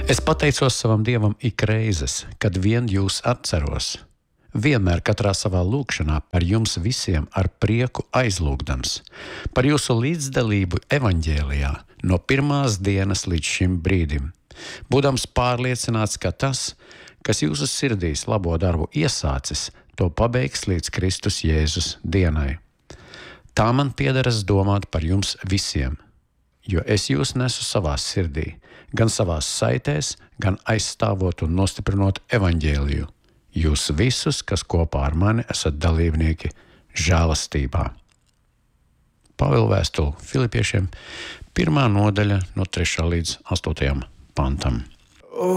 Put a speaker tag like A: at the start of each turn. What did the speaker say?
A: Es pateicos savam Dievam ik reizes, kad vien jūs atceros. Vienmēr katrā savā lūgšanā par jums visiem ar prieku aizlūgdams, par jūsu līdzdalību evaņģēlijā no pirmās dienas līdz šim brīdim, būdams pārliecināts, ka tas, kas jūsu sirdīs labo darbu iesācis, to pabeigs līdz Kristus Jēzus dienai. Tā man piederas domāt par jums visiem, jo es jūs nesu savā sirdī, gan savās saitēs, gan aizstāvot un nostiprinot evaņģēliju. Jūs visus, kas kopā ar mani esat dalībnieki žēlastībā. Pāvila vēstule Filipiešiem, 1. nodaļa no 3. līdz 8. pantam.